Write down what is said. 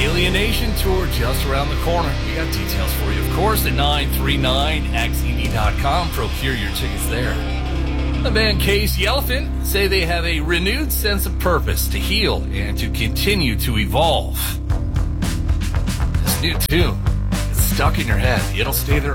Alienation Tour just around the corner. We got details for you, of course, at 939xed.com. Procure your tickets there. The band Case the Elephant say they have a renewed sense of purpose to heal and to continue to evolve. This new tune is stuck in your head. It'll stay there